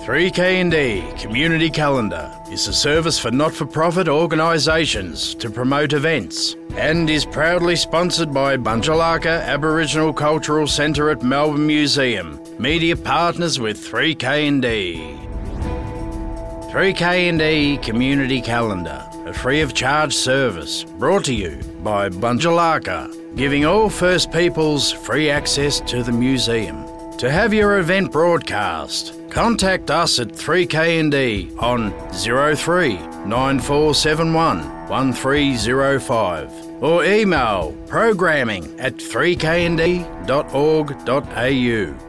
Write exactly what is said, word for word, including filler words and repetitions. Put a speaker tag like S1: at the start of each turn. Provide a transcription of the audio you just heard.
S1: three K N D Community Calendar is a service for not-for-profit organisations to promote events and is proudly sponsored by Bunjalaka Aboriginal Cultural Centre at Melbourne Museum, media partners with three K N D. three K N D Community Calendar, a free-of-charge service brought to you by Bunjalaka, giving all First Peoples free access to the museum. To have your event broadcast, contact us at three K N D on zero three nine four seven one one three zero five or email programming at three k n d dot org dot a u.